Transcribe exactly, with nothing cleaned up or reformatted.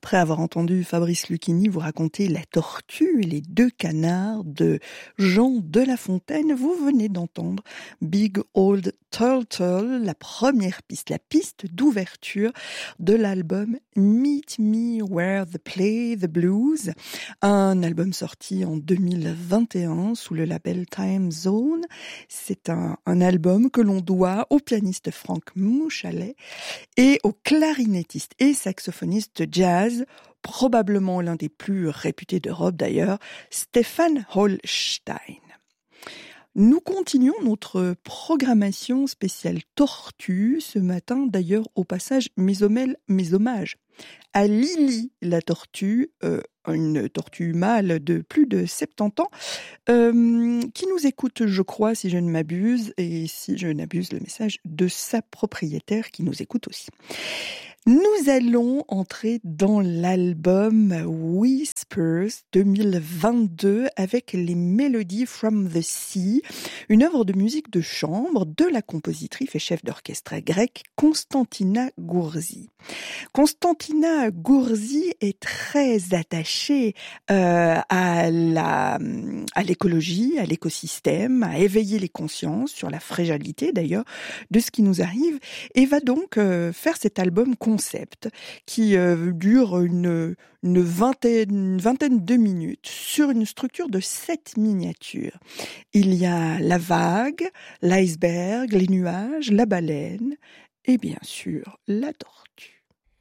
Après avoir entendu Fabrice Lucchini vous raconter La Tortue et les deux canards de Jean de La Fontaine, vous venez d'entendre Big Old Turtle, la première piste, la piste d'ouverture de l'album Meet Me Where They Play the Blues, un album sorti en deux mille vingt et un sous le label Time Zone. C'est un, un album que l'on doit au pianiste Franck Mouchalet et au clarinettiste et saxophoniste jazz, probablement l'un des plus réputés d'Europe d'ailleurs, Stefan Holstein. Nous continuons notre programmation spéciale Tortue ce matin, d'ailleurs au passage mes, homelles, mes hommages à Lily la tortue, euh, une tortue mâle de plus de soixante-dix ans, euh, qui nous écoute, je crois, si je ne m'abuse, et si je n'abuse le message de sa propriétaire qui nous écoute aussi. Nous allons entrer dans l'album Whispers deux mille vingt-deux avec les mélodies From the Sea, une œuvre de musique de chambre de la compositrice et chef d'orchestre grecque Constantina Gourzi. Constantina Gourzi est très attachée euh, à la, à l'écologie, à l'écosystème, à éveiller les consciences sur la fragilité d'ailleurs de ce qui nous arrive, et va donc euh, faire cet album concept qui euh, dure une, une, vingtaine, une vingtaine de minutes sur une structure de sept miniatures. Il y a la vague, l'iceberg, les nuages, la baleine et bien sûr la tortue.